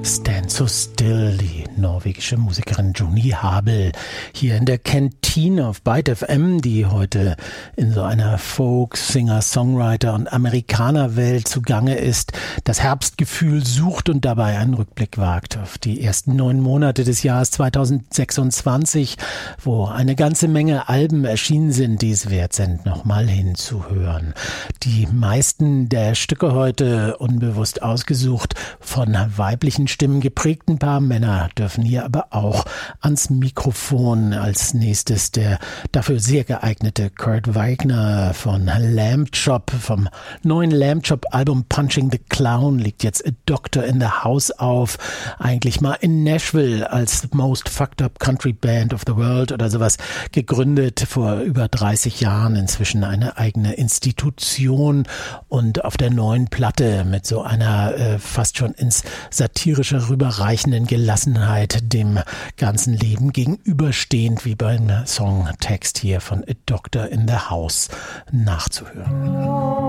Stand So Still, die norwegische Musikerin Joni Habel, hier in der Kantine auf Byte FM, die heute in so einer Folk-, Singer-, Songwriter- und Amerikaner-Welt zugange ist, das Herbstgefühl sucht und dabei einen Rückblick wagt auf die ersten 9 Monate des Jahres 2026, wo eine ganze Menge Alben erschienen sind, die es wert sind, nochmal hinzuhören. Die meisten der Stücke heute unbewusst ausgesucht, von weiblichen Stimmen geprägt. Ein paar Männer dürfen hier aber auch ans Mikrofon. Als nächstes der dafür sehr geeignete Kurt Wagner von Lamb Chop. Vom neuen Lamb Chop Album Punching the Clown liegt jetzt A Doctor in the House auf. Eigentlich mal in Nashville als Most Fucked Up Country Band of the World oder sowas gegründet vor über 30 Jahren. Inzwischen eine eigene Institution und auf der neuen Platte mit so einer fast schon ins Satirische rüberreichenden Gelassenheit dem ganzen Leben gegenüberstehend, wie beim Songtext hier von A Doctor in the House nachzuhören.